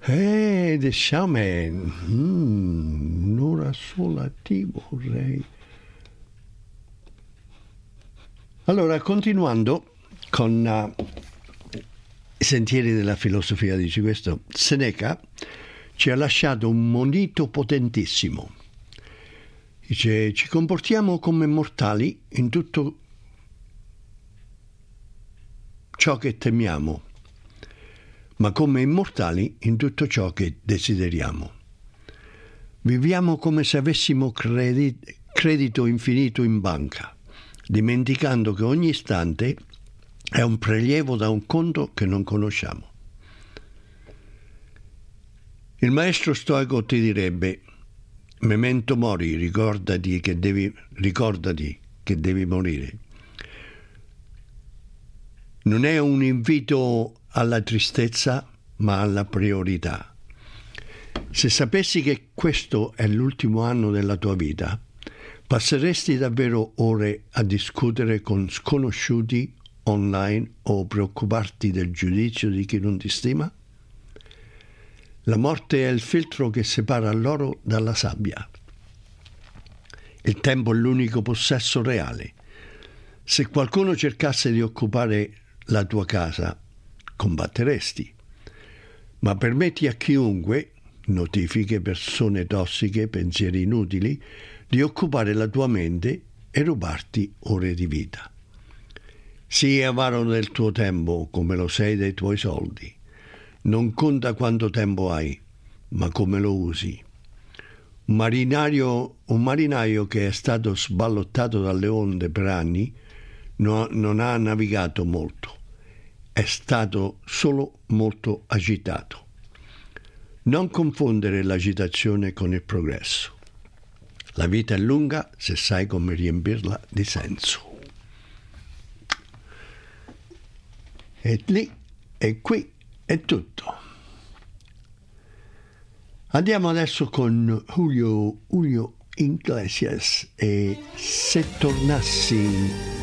The Shaman. Un'ora sola ti vorrei. Allora, continuando con i sentieri della filosofia, dice questo, Seneca ci ha lasciato un monito potentissimo. Dice, ci comportiamo come mortali in tutto ciò che temiamo, ma come immortali in tutto ciò che desideriamo. Viviamo come se avessimo credito infinito in banca, dimenticando che ogni istante è un prelievo da un conto che non conosciamo. Il maestro stoico ti direbbe: memento mori, ricordati che devi morire. Non è un invito alla tristezza, ma alla priorità. Se sapessi che questo è l'ultimo anno della tua vita, passeresti davvero ore a discutere con sconosciuti online o preoccuparti del giudizio di chi non ti stima? La morte è il filtro che separa l'oro dalla sabbia. Il tempo è l'unico possesso reale. Se qualcuno cercasse di occupare la tua casa, combatteresti. Ma permetti a chiunque, notifiche, persone tossiche, pensieri inutili, di occupare la tua mente e rubarti ore di vita. Sii avaro del tuo tempo come lo sei dei tuoi soldi. Non conta quanto tempo hai, ma come lo usi. Un marinaio che è stato sballottato dalle onde per anni non ha navigato molto. È stato solo molto agitato. Non confondere l'agitazione con il progresso. La vita è lunga se sai come riempirla di senso. E lì e qui è tutto. Andiamo adesso con Julio Iglesias e Se tornassi